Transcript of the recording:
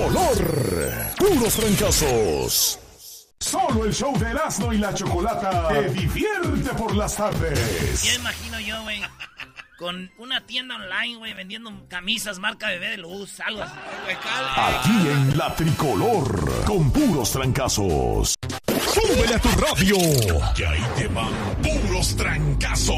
tricolor. Puros trancazos. Solo el show de Erasmo y la Chocolata te divierte por las tardes. Ya imagino yo, güey, con una tienda online, güey, vendiendo camisas marca Bebé de Luz, algo así. Aquí en la Tricolor, con puros trancazos. ¡Súbele a tu radio! Y ahí te van puros trancazos.